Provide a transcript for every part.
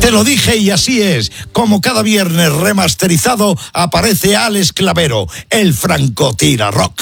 Te lo dije y así es. Como cada viernes remasterizado aparece Alex Clavero, el Francotira Rock.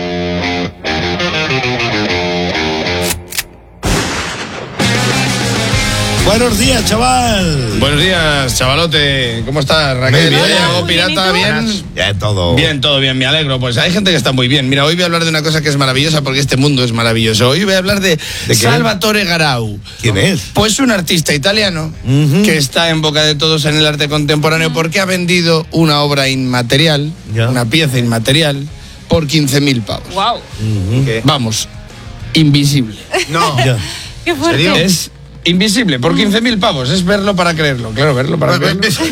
Buenos días, chaval. Buenos días, chavalote. ¿Cómo estás, Raquel? Muy bien. ¿Hago pirata? ¿Bien? Bien, todo. Bien, todo bien, me alegro. Pues hay gente que está muy bien. Mira, hoy voy a hablar de una cosa que es maravillosa porque este mundo es maravilloso. Hoy voy a hablar de Salvatore Garau. ¿Quién es? Pues un artista italiano que está en boca de todos en el arte contemporáneo porque ha vendido una obra inmaterial, una pieza inmaterial, por 15.000 pavos. ¡Wow! Vamos, invisible. No. ¡Qué fuerte! Es invisible, por 15.000 pavos. Es verlo para creerlo. Claro, verlo para creerlo. Esto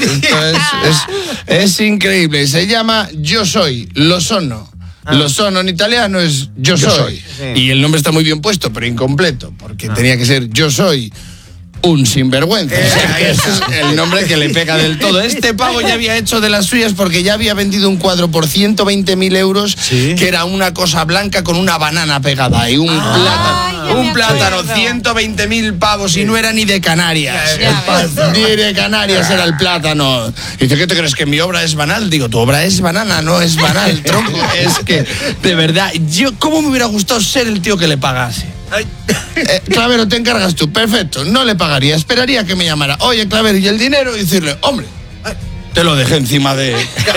es increíble. Se llama Yo Soy, Lo Sono. Lo Sono en italiano es Yo Soy. Sí. Y el nombre está muy bien puesto, pero incompleto, porque tenía que ser Yo Soy un sinvergüenza. O sea, que ese es el nombre que le pega del todo. Este pavo ya había hecho de las suyas porque ya había vendido un cuadro por 120.000 euros, que era una cosa blanca con una banana pegada y un plátano, 120.000 pavos y no era ni de Canarias. Ni de Canarias era el plátano. Y dice, ¿qué te crees? ¿Que mi obra es banal? Digo, tu obra es banana, no es banal, tronco. Es que, de verdad, ¿cómo me hubiera gustado ser el tío que le pagase? Clavero, te encargas tú, perfecto, no le pagaría, esperaría que me llamara. Oye, Clavero, ¿y el dinero? Y decirle, hombre, te lo dejé encima de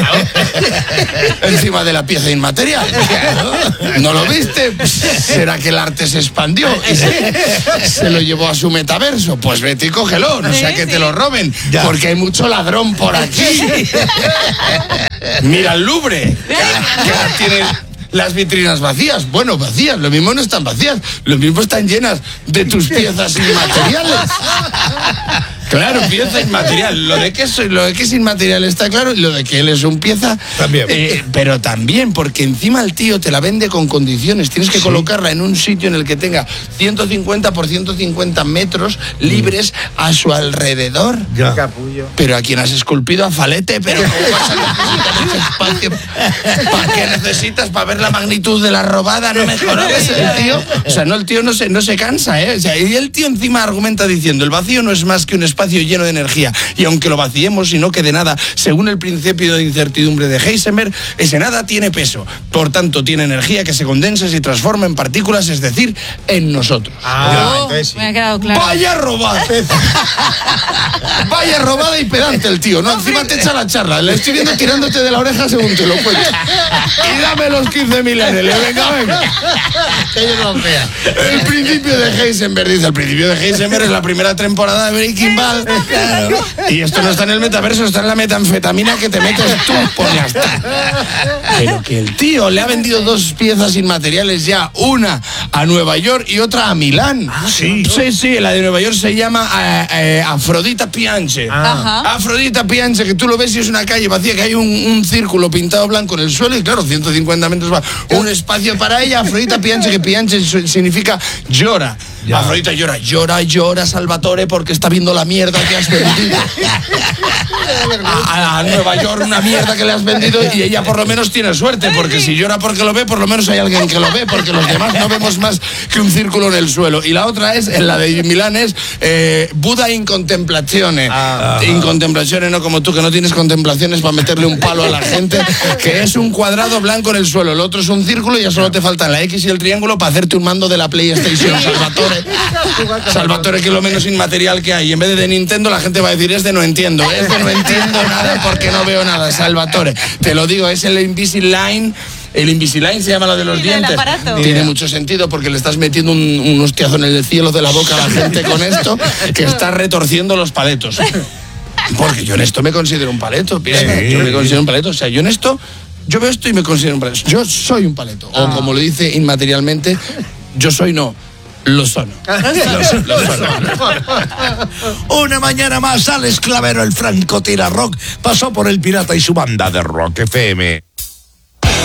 encima de la pieza inmaterial. ¿No lo viste? ¿Será que el arte se expandió y se lo llevó a su metaverso? Pues vete y cógelo, no sea que te lo roben, porque hay mucho ladrón por aquí. Mira el Louvre, que ahora tiene las vitrinas vacías. Bueno, vacías, lo mismo no están vacías, lo mismo están llenas de tus piezas inmateriales. Claro, pieza inmaterial. Lo de que es inmaterial está claro, y lo de que él es un pieza también. Pero también, porque encima el tío te la vende con condiciones. Tienes que colocarla en un sitio en el que tenga 150 por 150 metros libres a su alrededor. Capullo. Pero a quien has esculpido a Falete, pero ¿cómo vas a necesitar ese espacio? ¿Para qué necesitas? ¿Para ver la magnitud de la robada? No me jodas, el tío. O sea, el tío no se cansa, ¿eh? O sea, y el tío encima argumenta diciendo, el vacío no es más que un espacio lleno de energía, y aunque lo vaciemos y no quede nada, según el principio de incertidumbre de Heisenberg, ese nada tiene peso, por tanto tiene energía que se condensa y se transforma en partículas, es decir, en nosotros. Entonces sí. Me ha quedado claro. ¡Vaya robada! Vaya robada y pedante el tío, ¿no? Encima te echa la charla, le estoy viendo tirándote de la oreja según te lo cuento. Y dame los 15.000 euros, venga. Que yo no vea. El principio de Heisenberg, dice, el principio de Heisenberg es la primera temporada de Breaking Bad. Claro. Y esto no está en el metaverso, está en la metanfetamina que te metes tú, pues ya está. Pero que el tío le ha vendido dos piezas inmateriales ya, una a Nueva York y otra a Milán. Sí, la de Nueva York se llama Afrodita Pianche. Afrodita Pianche, que tú lo ves y es una calle vacía, que hay un círculo pintado blanco en el suelo y claro, 150 metros va un espacio para ella. Afrodita Pianche, que Pianche significa llora. Afrodita llora, Salvatore, porque está viendo la mierda que has vendido. A Nueva York, una mierda que le has vendido, y ella por lo menos tiene suerte, porque si llora porque lo ve, por lo menos hay alguien que lo ve, porque los demás no vemos más que un círculo en el suelo. Y la otra es, en la de Milán es Buda in contemplazione. In contemplazione, no como tú, que no tienes contemplaciones para meterle un palo a la gente, que es un cuadrado blanco en el suelo, el otro es un círculo y ya solo te faltan la X y el triángulo para hacerte un mando de la PlayStation, Salvatore, que es lo menos inmaterial que hay. Y en vez de Nintendo, la gente va a decir, es de no entiendo nada porque no veo nada, Salvatore. Te lo digo, es el Invisalign. El Invisalign se llama la de los dientes. Tiene mucho sentido porque le estás metiendo un hostiazo en el cielo de la boca a la gente con esto, que está retorciendo los paletos. Porque yo en esto me considero un paleto, yo me considero un paleto. O sea, yo en esto, yo veo esto y me considero un paleto. Yo soy un paleto. O como lo dice inmaterialmente, yo soy Lo Sono. Una mañana más, Alex Clavero, el Francotira Rock, pasó por el Pirata y su banda de Rock FM.